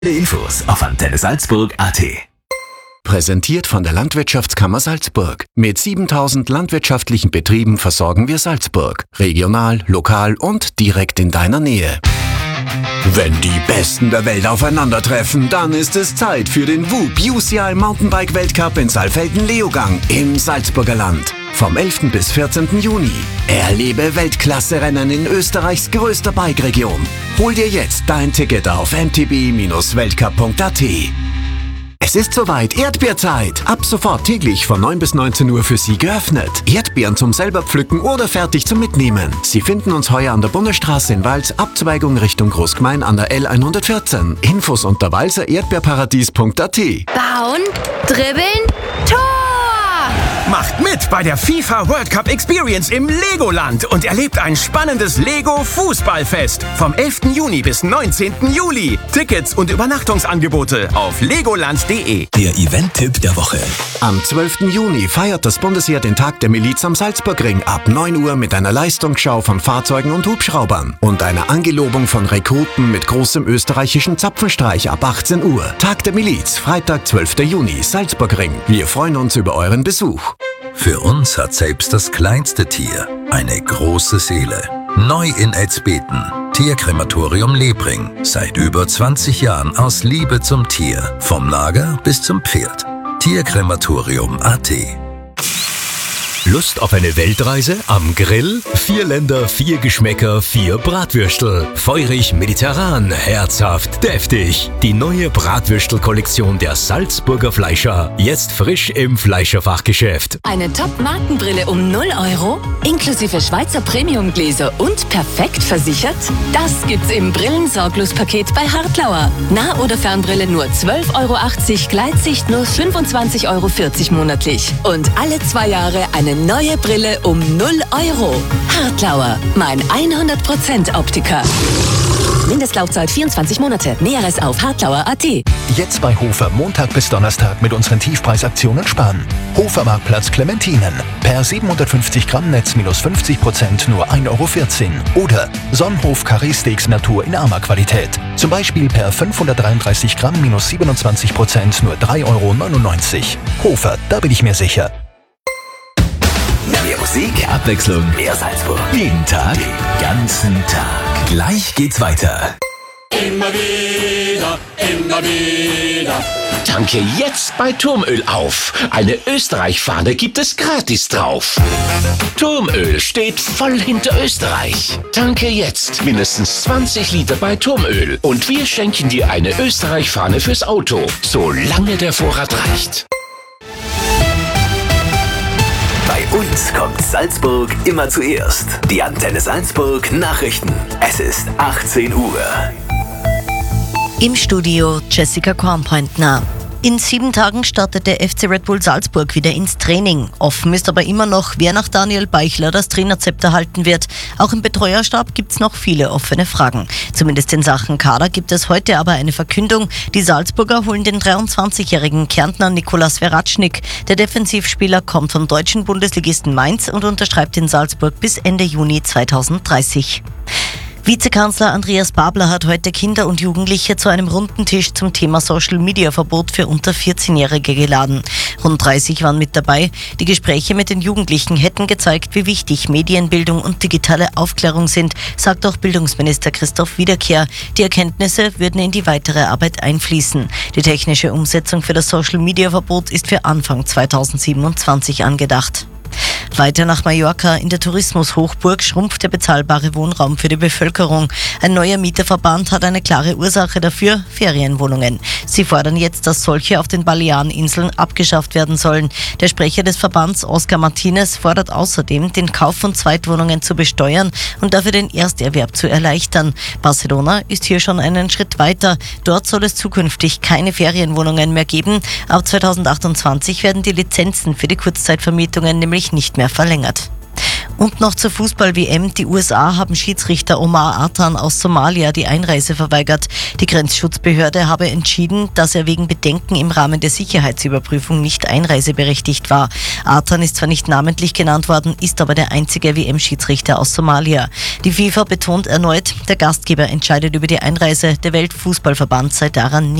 Alle Infos auf antennesalzburg.at. Präsentiert von der Landwirtschaftskammer Salzburg. Mit 7000 landwirtschaftlichen Betrieben versorgen wir Salzburg. Regional, lokal und direkt in deiner Nähe. Wenn die Besten der Welt aufeinandertreffen, dann ist es Zeit für den WUB UCI Mountainbike Weltcup in Saalfelden-Leogang im Salzburger Land. Vom 11. bis 14. Juni. Erlebe Weltklasse-Rennen in Österreichs größter Bike-Region. Hol dir jetzt dein Ticket auf mtb-weltcup.at. Es ist soweit, Erdbeerzeit. Ab sofort täglich von 9 bis 19 Uhr für Sie geöffnet. Erdbeeren zum selber pflücken oder fertig zum Mitnehmen. Sie finden uns heuer an der Bundesstraße in Wals, Abzweigung Richtung Großgmain an der L114. Infos unter walsererdbeerparadies.at. Bauen, dribbeln, Tor! Macht mit bei der FIFA World Cup Experience im Legoland und erlebt ein spannendes Lego-Fußballfest vom 11. Juni bis 19. Juli. Tickets und Übernachtungsangebote auf legoland.de. Der Event-Tipp der Woche. Am 12. Juni feiert das Bundesheer den Tag der Miliz am Salzburgring ab 9 Uhr mit einer Leistungsschau von Fahrzeugen und Hubschraubern und einer Angelobung von Rekruten mit großem österreichischen Zapfenstreich ab 18 Uhr. Tag der Miliz, Freitag, 12. Juni, Salzburgring. Wir freuen uns über euren Besuch. Für uns hat selbst das kleinste Tier eine große Seele. Neu in Etzbeten. Tierkrematorium Lebring. Seit über 20 Jahren aus Liebe zum Tier. Vom Lager bis zum Pferd. Tierkrematorium.at. Lust auf eine Weltreise am Grill? 4 Länder, 4 Geschmäcker, 4 Bratwürstel. Feurig, mediterran, herzhaft, deftig. Die neue Bratwürstel-Kollektion der Salzburger Fleischer. Jetzt frisch im Fleischerfachgeschäft. Eine Top-Markenbrille um 0 Euro, inklusive Schweizer Premium-Gläser und perfekt versichert? Das gibt's im Brillensorglospaket bei Hartlauer. Nah- oder Fernbrille nur 12,80 Euro, Gleitsicht nur 25,40 Euro monatlich. Und alle 2 Jahre eine neue Brille um 0 Euro. Hartlauer, mein 100% Optiker. Mindestlaufzeit 24 Monate. Näheres auf hartlauer.at. Jetzt bei Hofer Montag bis Donnerstag mit unseren Tiefpreisaktionen sparen. Hofer Marktplatz Clementinen. Per 750 Gramm Netz minus 50% nur 1,14 Euro. Oder Sonnenhof Carré Steaks Natur in armer Qualität. Zum Beispiel per 533 Gramm minus 27% nur 3,99 Euro. Hofer, da bin ich mir sicher. Mehr Musik, Abwechslung, mehr Salzburg. Jeden Tag, den ganzen Tag. Gleich geht's weiter. Immer wieder, immer wieder. Tanke jetzt bei Turmöl auf. Eine Österreich-Fahne gibt es gratis drauf. Turmöl steht voll hinter Österreich. Tanke jetzt mindestens 20 Liter bei Turmöl und wir schenken dir eine Österreich-Fahne fürs Auto, solange der Vorrat reicht. Bei uns kommt Salzburg immer zuerst. Die Antenne Salzburg Nachrichten. Es ist 18 Uhr. Im Studio Jessica Kornpointner. In 7 Tagen startet der FC Red Bull Salzburg wieder ins Training. Offen ist aber immer noch, wer nach Daniel Beichler das Trainerzepter halten wird. Auch im Betreuerstab gibt es noch viele offene Fragen. Zumindest in Sachen Kader gibt es heute aber eine Verkündung. Die Salzburger holen den 23-jährigen Kärntner Nikolas Veratschnik. Der Defensivspieler kommt vom deutschen Bundesligisten Mainz und unterschreibt in Salzburg bis Ende Juni 2030. Vizekanzler Andreas Babler hat heute Kinder und Jugendliche zu einem runden Tisch zum Thema Social-Media-Verbot für unter 14-Jährige geladen. Rund 30 waren mit dabei. Die Gespräche mit den Jugendlichen hätten gezeigt, wie wichtig Medienbildung und digitale Aufklärung sind, sagt auch Bildungsminister Christoph Wiederkehr. Die Erkenntnisse würden in die weitere Arbeit einfließen. Die technische Umsetzung für das Social-Media-Verbot ist für Anfang 2027 angedacht. Weiter nach Mallorca. In der Tourismushochburg schrumpft der bezahlbare Wohnraum für die Bevölkerung. Ein neuer Mieterverband hat eine klare Ursache dafür: Ferienwohnungen. Sie fordern jetzt, dass solche auf den Baleareninseln abgeschafft werden sollen. Der Sprecher des Verbands, Oscar Martinez, fordert außerdem, den Kauf von Zweitwohnungen zu besteuern und dafür den Ersterwerb zu erleichtern. Barcelona ist hier schon einen Schritt weiter. Dort soll es zukünftig keine Ferienwohnungen mehr geben. Ab 2028 werden die Lizenzen für die Kurzzeitvermietungen nämlich nicht mehr verlängert. Und noch zur Fußball-WM. Die USA haben Schiedsrichter Omar Artan aus Somalia die Einreise verweigert. Die Grenzschutzbehörde habe entschieden, dass er wegen Bedenken im Rahmen der Sicherheitsüberprüfung nicht einreiseberechtigt war. Artan ist zwar nicht namentlich genannt worden, ist aber der einzige WM-Schiedsrichter aus Somalia. Die FIFA betont erneut, der Gastgeber entscheidet über die Einreise. Der Weltfußballverband sei daran